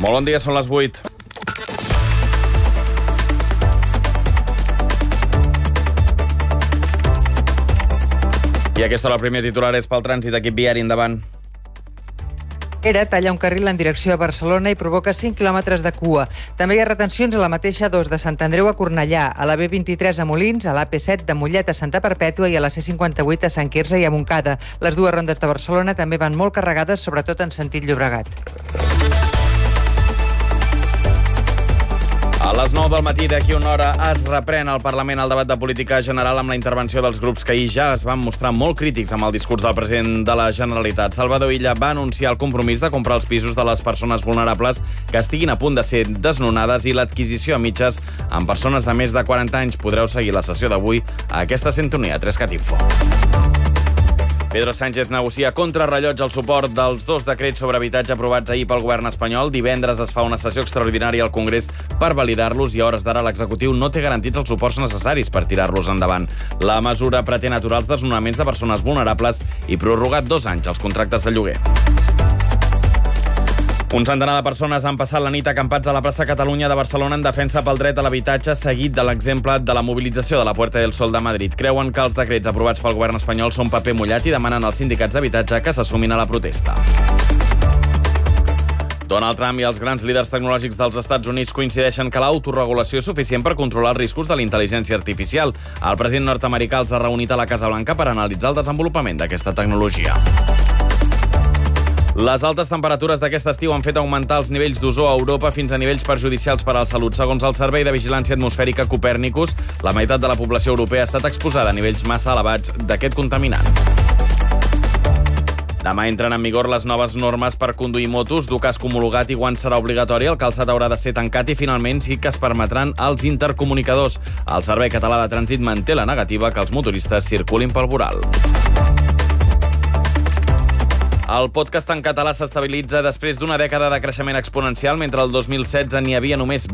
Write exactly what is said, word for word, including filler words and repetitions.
Molt bon dia, són les vuit. I aquesta hora el primer titular és pel trànsit, equip viari, endavant. Era talla un carril en direcció a Barcelona i provoca cinc quilòmetres de cua. També hi ha retencions a la mateixa dos de Sant Andreu a Cornellà, a la B vint-i-tres a Molins, a l'A P set de Mollet a Santa Perpètua i a la C cinquanta-vuit a Sant Quirze i a Montcada. Les dues rondes de Barcelona també van molt carregades, sobretot en sentit Llobregat. A les nou del matí d'aquí una hora es reprèn al Parlament el debat de política general amb la intervenció dels grups que ahir ja es van mostrar molt crítics amb el discurs del president de la Generalitat. Salvador Illa va anunciar el compromís de comprar els pisos de les persones vulnerables que estiguin a punt de ser desnonades i l'adquisició a mitges amb persones de més de quaranta anys. Podreu seguir la sessió d'avui a aquesta sintonia. Tres Catifo. Pedro Sánchez negocia contrarrellotge el suport dels dos decrets sobre habitatge aprovats ahir pel govern espanyol. Divendres es fa una sessió extraordinària al Congrés per validar-los i a hores d'ara l'executiu no té garantits els suports necessaris per tirar-los endavant. La mesura pretén aturar els desnonaments de persones vulnerables i prorrogar dos anys els contractes de lloguer. Un centenar de persones han passat la nit acampats a la plaça Catalunya de Barcelona en defensa pel dret a l'habitatge, seguit de l'exemple de la mobilització de la Puerta del Sol de Madrid. Creuen que els decrets aprovats pel govern espanyol són paper mullat i demanen als sindicats d'habitatge que s'assumin a la protesta. Donald Trump i els grans líders tecnològics dels Estats Units coincideixen que l'autoregulació és suficient per controlar els riscos de la intel·ligència artificial. El president nord-americà els ha reunit a la Casa Blanca per analitzar el desenvolupament d'aquesta tecnologia. Les altes temperatures d'aquest estiu han fet augmentar els nivells d'ozó a Europa fins a nivells perjudicials per a la salut. Segons el Servei de Vigilància Atmosfèrica Copernicus, la meitat de la població europea ha estat exposada a nivells massa elevats d'aquest contaminant. Demà entren en vigor les noves normes per conduir motos. Dur casc homologat i guants serà obligatori. El calçat haurà de ser tancat i finalment sí que es permetran els intercomunicadors. El Servei Català de Trànsit manté la negativa que els motoristes circulin pel voral. El podcast en català s'estabilitza després d'una dècada de creixement exponencial. Mentre el dos mil setze n'hi havia només